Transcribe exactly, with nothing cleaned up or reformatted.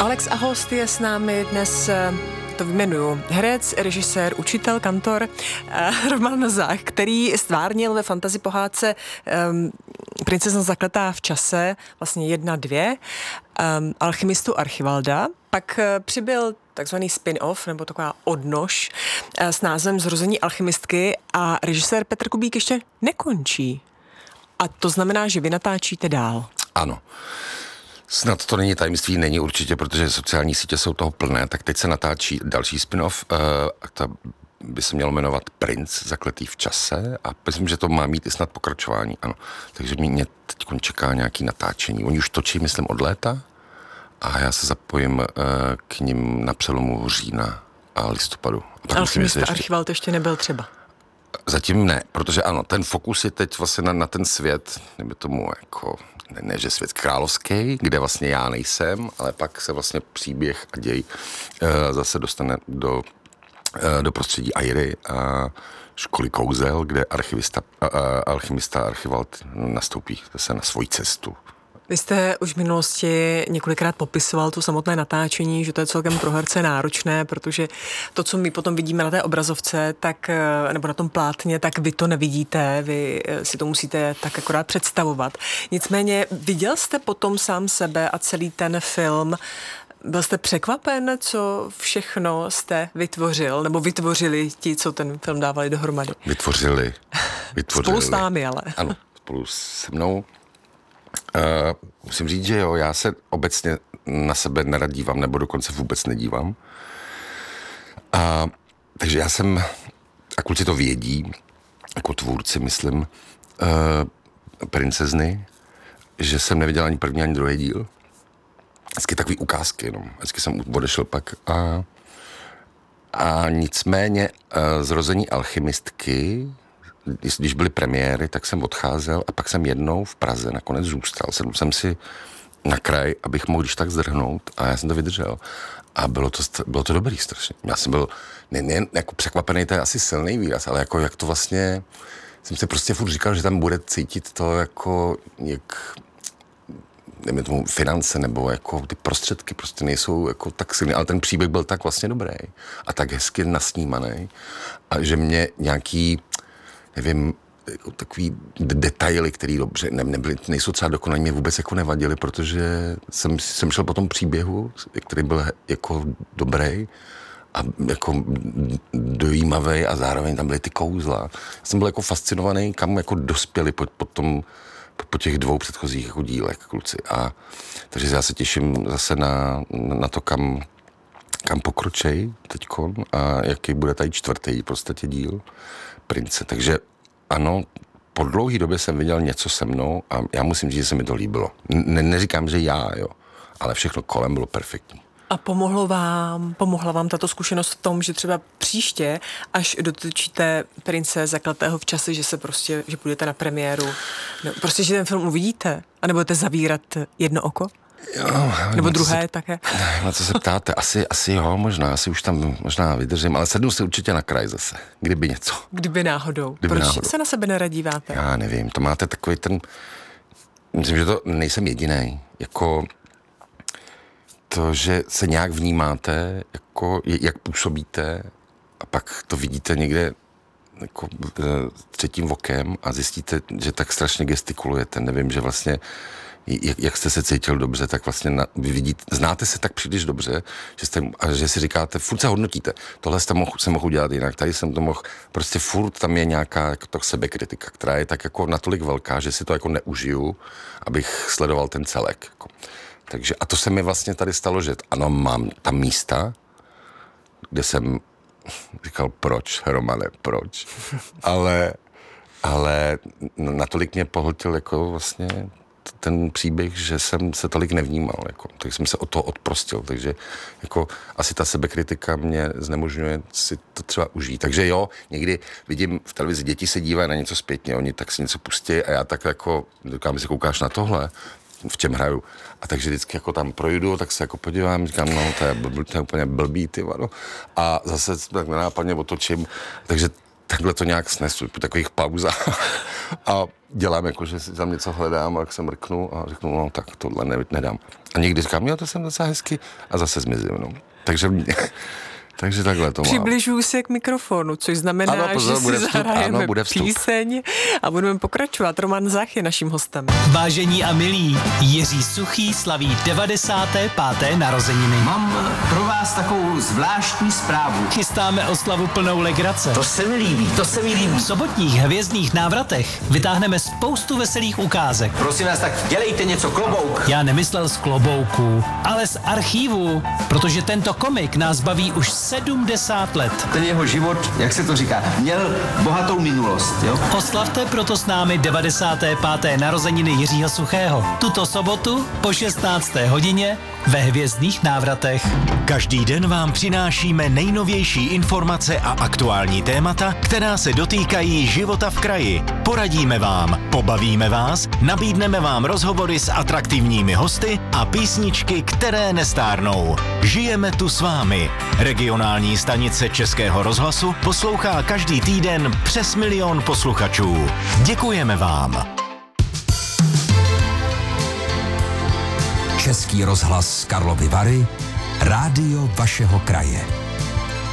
Alex Ahost je s námi dnes, to vyjmenuju, herec, režisér, učitel, kantor, uh, Roman Zach, který stvárnil ve fantasy pohádce um, Princezna zakletá v čase, vlastně jedna, dvě, um, alchymistu Archivalda. Pak uh, přibyl takzvaný spin-off, nebo taková odnož uh, s názvem Zrození alchymistky a režisér Petr Kubík ještě nekončí. A to znamená, že vy natáčíte dál. Ano. Snad to není tajemství, není určitě, protože sociální sítě jsou toho plné, tak teď se natáčí další spin-off, uh, ta by se mělo jmenovat Princ zakletý v čase a myslím, že to má mít i snad pokračování, ano. Takže mě teď čeká nějaký natáčení. Oni už točí, myslím, od léta a já se zapojím uh, k nim na přelomu října a listopadu. Alchymista ještě... Archivald ještě nebyl třeba? Zatím ne, protože ano, ten fokus je teď vlastně na, na ten svět, nebo tomu jako... Ne, ne, že svět královský, kde vlastně já nejsem, ale pak se vlastně příběh a děj uh, zase dostane do, uh, do prostředí Airy a školy kouzel, kde archivista, uh, alchymista Archivald nastoupí zase na svoji cestu. Vy jste už v minulosti několikrát popisoval to samotné natáčení, že to je celkem pro herce náročné, protože to, co my potom vidíme na té obrazovce, tak, nebo na tom plátně, tak vy to nevidíte, vy si to musíte tak akorát představovat. Nicméně viděl jste potom sám sebe a celý ten film, byl jste překvapen, co všechno jste vytvořil, nebo vytvořili ti, co ten film dávali dohromady? Vytvořili. vytvořili. Spolu s námi, ale. Ano, spolu se mnou. Uh, musím říct, že jo, já se obecně na sebe nerad dívám, nebo dokonce vůbec nedívám. Uh, takže já jsem, a kluci to vědí, jako tvůrci, myslím, uh, Princezny, že jsem neviděl ani první, ani druhý díl. Vždycky takový ukázky jenom. Vždycky jsem odešel pak. A, a nicméně uh, Zrození alchymistky, když byly premiéry, tak jsem odcházel a pak jsem jednou v Praze nakonec zůstal. Sedl jsem si na kraj, abych mohl když tak zdrhnout a já jsem to vydržel. A bylo to, bylo to dobrý strašně. Já jsem byl nejen jako překvapený, to je asi silný výraz, ale jako jak to vlastně, jsem si prostě furt říkal, že tam bude cítit to jako, jak, nevím tomu, finance nebo jako ty prostředky prostě nejsou jako tak silný, ale ten příběh byl tak vlastně dobrý a tak hezky nasnímaný a že mě nějaký nevím, jako takový detaily, který dobře ne, nebyly, nejsou třeba dokonalý, mě vůbec jako nevadily, protože jsem, jsem šel po tom příběhu, který byl jako dobrý a jako dojímavý a zároveň tam byly ty kouzla. Já jsem byl jako fascinovaný, kam jako dospěli po, po, tom, po, po těch dvou předchozích jako dílech kluci. A takže já se těším zase na, na to, kam, kam pokročej teďkon a jaký bude tady čtvrtý v podstatě díl Prince. Takže ano, po dlouhé době jsem viděl něco se mnou a já musím říct, že se mi to líbilo. Ne, neříkám, že já, jo, ale všechno kolem bylo perfektní. A pomohlo vám, pomohla vám tato zkušenost v tom, že třeba příště, až dotočíte Prince zakletého v čase, že se prostě, že půjdete na premiéru, no, prostě, že ten film uvidíte a nebudete zavírat jedno oko? Jo, nebo druhé se, také? Na co se ptáte? Asi, asi jo, možná, asi už tam možná vydržím, ale sednu si určitě na kraj zase, kdyby něco. Kdyby náhodou. Kdyby Proč náhodou. se na sebe neradíváte? Já nevím, to máte takový ten, myslím, že to nejsem jedinej, jako to, že se nějak vnímáte, jako jak působíte a pak to vidíte někde jako třetím okem a zjistíte, že tak strašně gestikulujete, nevím, že vlastně Jak, jak jste se cítil dobře, tak vlastně na, vy vidíte, znáte se tak příliš dobře, že, jste, a že si říkáte, furt se hodnotíte, tohle jste mohl, se mohl udělat jinak, tady jsem to mohl, prostě furt tam je nějaká jako to sebekritika, která je tak jako natolik velká, že si to jako neužiju, abych sledoval ten celek. Jako. Takže, a to se mi vlastně tady stalo, že ano, mám tam místa, kde jsem říkal, proč, Romane, proč, ale, ale natolik mě pohltil jako vlastně ten příběh, že jsem se tolik nevnímal, jako, takže jsem se od toho odprostil, takže jako asi ta sebekritika mě znemožňuje si to třeba užít. Takže jo, někdy vidím v televizi, děti se dívají na něco zpětně, oni tak si něco pustí a já tak jako, říkám, si koukáš na tohle, v čem hraju. A takže vždycky jako tam projdu, tak se jako podívám, říkám, no to je, blb, to je úplně blbý, ty vado. A zase tak nenápadně otočím, takže takhle to nějak snesu, po takových pauzách. A dělám jako, že si tam něco hledám a jak se mrknu a řeknu, no tak tohle ne, nedám. A někdy říkám, jo, to jsem docela hezky a zase zmizím, no. Takže... Takže takhle to mám. Přibližuju se k mikrofonu, což znamená, ano, pozor, že si zahrajeme ano, bude píseň a budeme pokračovat. Roman Zach je naším hostem. Vážení a milí, Jiří Suchý slaví devadesáté páté narozeniny. Mám pro vás takovou zvláštní zprávu. Chystáme oslavu plnou legrace. To se mi líbí, to se mi líbí. V sobotních hvězdných návratech vytáhneme spoustu veselých ukázek. Prosím vás, tak dělejte něco, klobouk. Já nemyslel z klobouku, ale z archívu, protože tento komik nás baví už sedmdesát let. Ten jeho život, jak se to říká, měl bohatou minulost, jo? Oslavte proto s námi devadesáté páté narozeniny Jiřího Suchého. Tuto sobotu po šestnácté hodině ve Hvězdných návratech. Každý den vám přinášíme nejnovější informace a aktuální témata, která se dotýkají života v kraji. Poradíme vám, pobavíme vás, nabídneme vám rozhovory s atraktivními hosty a písničky, které nestárnou. Žijeme tu s vámi. Regionální stanice Českého rozhlasu poslouchá každý týden přes milion posluchačů. Děkujeme vám. Český rozhlas Karlovy Vary, rádio vašeho kraje.